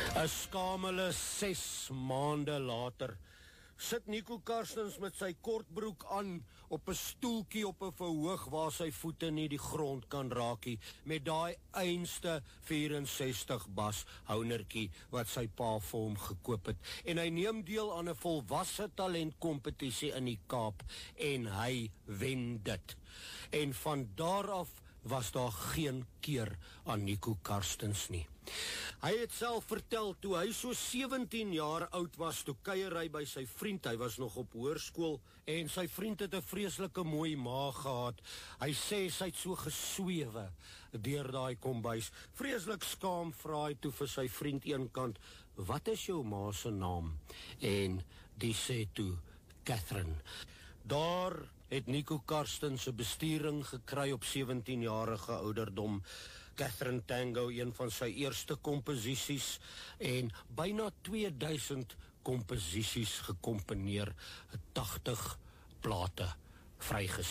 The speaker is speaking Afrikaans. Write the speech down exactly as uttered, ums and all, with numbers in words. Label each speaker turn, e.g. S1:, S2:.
S1: 'n skamele ses maande later sit Nico Carstens met sy kortbroek aan op 'n stoeltjie op 'n verhoog waar sy voete nie die grond kan raakie, met daai einste vierensestig bas hounertjie wat sy pa vir hom gekoop het. En hy neem deel aan 'n volwasse talentkompetisie in die Kaap en hy wen dit. En van daar af was daar geen keer aan Nico Carstens nie. Hy het self vertel, toe hy so sewentien jaar oud was, toe kuier hy by sy vriend, hy was nog op hoërskool, en sy vriend het 'n vreeslike mooi ma gehad. Hy sê sy het so geswewe deur daai kombuis. Vreeslik skaam vra hy toe vir sy vriend eenkant, wat is jou ma se naam? En die sê toe, Catherine. Daar het Nico Carstens 'n besturing gekry op sewentienjarige ouderdom. Catherine Tango, een van sy eerste komposisies, en byna tweeduisend komposisies gekomponeer, tagtig plate vrygestel.